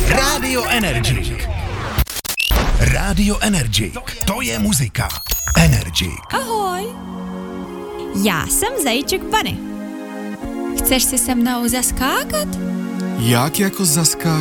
Radio Energy. Radio Energy. To je muzika. Energy. Ahoj. Já jsem Zajíček Bunny. Chceš si se mnou zaskákat? Jak jako zaskákat?